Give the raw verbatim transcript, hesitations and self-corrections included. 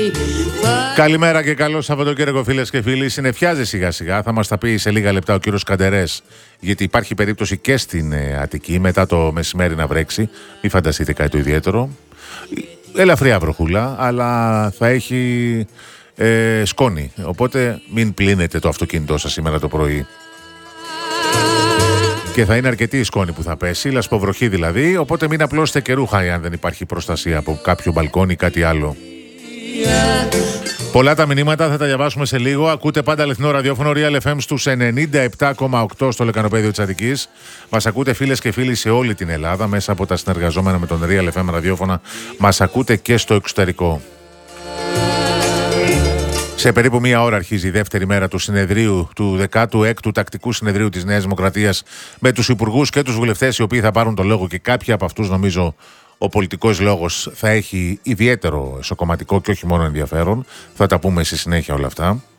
Καλημέρα και καλό Σαββατοκύριακο, φίλες και φίλοι. Συννεφιάζει σιγά σιγά. Θα μας τα πει σε λίγα λεπτά ο κύριος Καντερές, γιατί υπάρχει περίπτωση και στην ε, Αττική μετά το μεσημέρι να βρέξει. Μην φανταστείτε κάτι το ιδιαίτερο. Ελαφριά βροχούλα, αλλά θα έχει ε, σκόνη. Οπότε μην πλύνετε το αυτοκίνητό σας σήμερα το πρωί. Και θα είναι αρκετή η σκόνη που θα πέσει, λασποβροχή δηλαδή. Οπότε μην απλώσετε και ρούχα αν δεν υπάρχει προστασία από κάποιο μπαλκόνι ή κάτι άλλο. Πολλά τα μηνύματα, θα τα διαβάσουμε σε λίγο. Ακούτε πάντα αληθινό ραδιόφωνο Real εφ εμ στους ενενήντα επτά κόμμα οκτώ στο λεκανοπέδιο της Αττικής. Μας ακούτε φίλες και φίλοι σε όλη την Ελλάδα μέσα από τα συνεργαζόμενα με τον Real εφ εμ ραδιόφωνα. Μας ακούτε και στο εξωτερικό. Σε περίπου μία ώρα αρχίζει η δεύτερη μέρα του συνεδρίου του δεκάτου έκτου τακτικού συνεδρίου της Νέας Δημοκρατίας με τους υπουργούς και τους βουλευτές οι οποίοι θα πάρουν το λόγο, και κάποιοι από αυτούς νομίζω ο πολιτικός λόγος θα έχει ιδιαίτερο εσωκομματικό και όχι μόνο ενδιαφέρον. Θα τα πούμε στη συνέχεια όλα αυτά.